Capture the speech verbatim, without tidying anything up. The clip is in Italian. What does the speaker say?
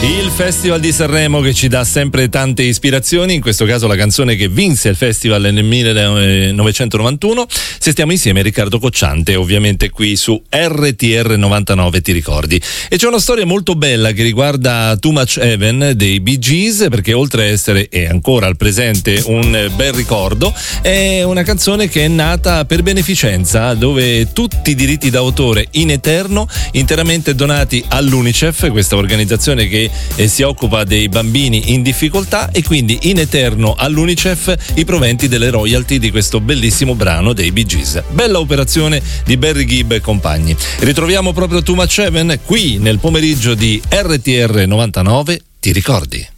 Il Festival di Sanremo che ci dà sempre tante ispirazioni, in questo caso la canzone che vinse il festival nel millenovecentonovantuno. Se stiamo insieme Riccardo Cocciante, ovviamente qui su R T R novantanove, ti ricordi. E c'è una storia molto bella che riguarda Too Much Heaven dei Bee Gees, perché oltre a essere e ancora al presente un bel ricordo, è una canzone che è nata per beneficenza, dove tutti i diritti d'autore in eterno interamente donati all'UNICEF, questa organizzazione che eh, si occupa dei bambini in difficoltà, e quindi in eterno all'UNICEF i proventi delle royalty di questo bellissimo brano dei Bee Gees. Bella operazione di Barry Gibb e compagni. Ritroviamo proprio Too Much Heaven qui nel pomeriggio di R T R novantanove, ti ricordi?